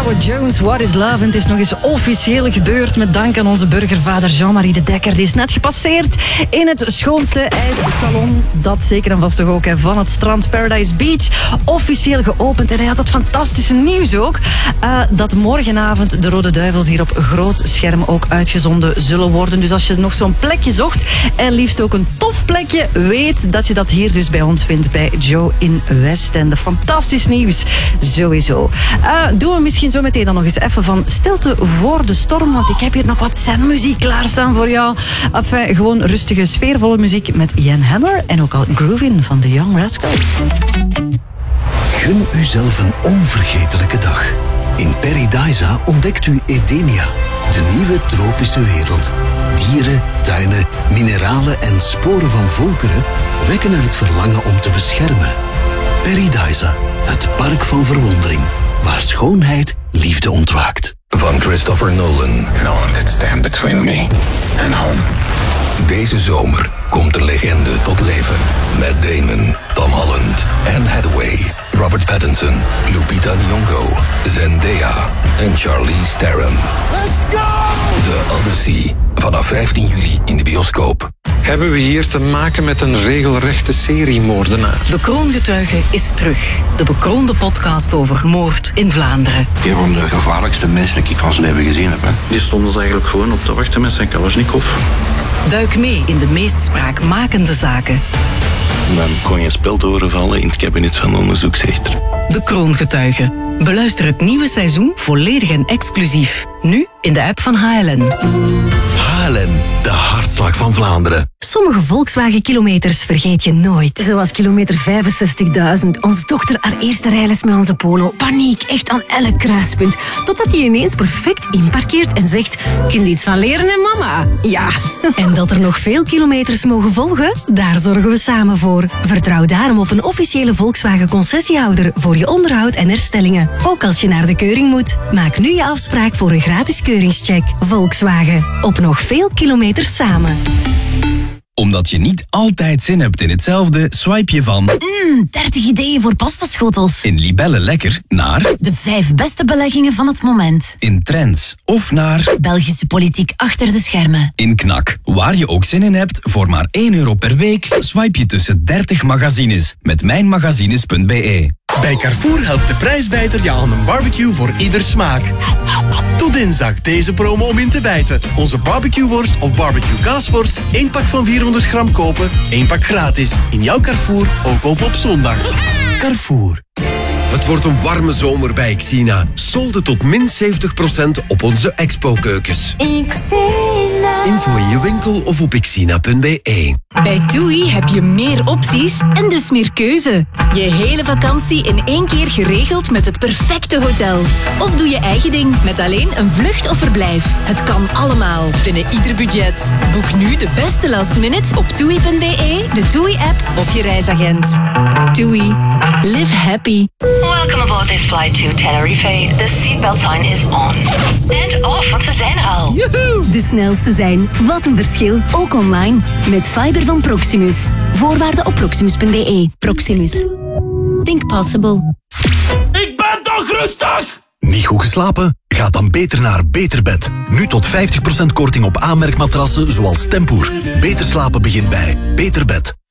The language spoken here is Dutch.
Howard Jones, What is Love? En het is nog eens officieel gebeurd met dank aan onze burgervader Jean-Marie de Dekker. Die is net gepasseerd in het schoonste ijssalon. Dat zeker en vast toch ook van het strand Paradise Beach. Officieel geopend. En hij had het fantastische nieuws ook. Dat morgenavond de Rode Duivels hier op groot scherm ook uitgezonden zullen worden. Dus als je nog zo'n plekje zocht en liefst ook een tof plekje, weet dat je dat hier dus bij ons vindt bij Joe in Westende. Fantastisch nieuws. Sowieso. Doen we misschien zo meteen dan nog eens even van stilte voor de storm, want ik heb hier nog wat zen-muziek klaarstaan voor jou. Enfin, gewoon rustige, sfeervolle muziek met Jan Hammer en ook al Groovin van The Young Rascals. Gun uzelf een onvergetelijke dag. In Paradisa ontdekt u Edenia, de nieuwe tropische wereld. Dieren, tuinen, mineralen en sporen van volkeren wekken er het verlangen om te beschermen. Paradisa, het park van verwondering, waar schoonheid liefde ontwaakt. Van Christopher Nolan. No one could stand between me and home. Deze zomer komt de legende tot leven. Met Damon, Tom Holland, Anne Hathaway, Robert Pattinson, Lupita Nyong'o, Zendaya en Charlize Theron. Let's go! The Odyssey. Vanaf 15 juli in de bioscoop. Hebben we hier te maken met een regelrechte seriemoordenaar? De Kroongetuige is terug. De bekroonde podcast over moord in Vlaanderen. Een van de gevaarlijkste mensen die ik van zijn leven gezien heb. Hè. Die stonden ze eigenlijk gewoon op te wachten met zijn Kalashnikov. Duik mee in de meest spraakmakende zaken. Dan kon je een spel doorvallen in het kabinet van de onderzoeksrechter. De Kroongetuige. Beluister het nieuwe seizoen volledig en exclusief. Nu in de app van HLN. HLN, de hartslag van Vlaanderen. Sommige Volkswagen-kilometers vergeet je nooit. Zoals kilometer 65.000. Onze dochter haar eerste rijles met onze Polo. Paniek, echt aan elk kruispunt. Totdat hij ineens perfect inparkeert en zegt... Kind iets van leren, hè, mama? Ja. En dat er nog veel kilometers mogen volgen? Daar zorgen we samen voor. Vertrouw daarom op een officiële Volkswagen-concessiehouder... voor je onderhoud en herstellingen. Ook als je naar de keuring moet. Maak nu je afspraak voor een gratis keuringscheck. Volkswagen. Op nog veel kilometers samen. Omdat je niet altijd zin hebt in hetzelfde, swipe je van 30 ideeën voor pastaschotels. in Libelle Lekker naar De 5 beste beleggingen van het moment. in Trends of naar Belgische politiek achter de schermen. in Knak. Waar je ook zin in hebt, voor maar €1 per week, swipe je tussen 30 magazines met mijnmagazines.be. Bij Carrefour helpt de prijsbijter je aan een barbecue voor ieder smaak. Tot dinsdag deze promo om in te bijten. Onze barbecueworst of barbecue kaasworst, 1 pak van 400 gram kopen, 1 pak gratis. In jouw Carrefour, ook op zondag. Carrefour. Het wordt een warme zomer bij Xina. Solden tot min 70% op onze expo-keukens. Info in je winkel of op xina.be. Bij TUI heb je meer opties en dus meer keuze. Je hele vakantie in 1 keer geregeld met het perfecte hotel. Of doe je eigen ding met alleen een vlucht of verblijf. Het kan allemaal, binnen ieder budget. Boek nu de beste last minutes op TUI.be, de TUI-app of je reisagent. TUI. Live happy. Welcome aboard this flight to Tenerife. The seatbelt sign is on. And off, want we zijn er al. Joehoe! De snelste zijn. Wat een verschil. Ook online. Met fiber van Proximus. Voorwaarden op proximus.be. Proximus. Think possible. Ik ben toch rustig! Niet goed geslapen? Ga dan beter naar Beterbed. Nu tot 50% korting op aanmerkmatrassen zoals Tempoer. Beter slapen begint bij Beterbed.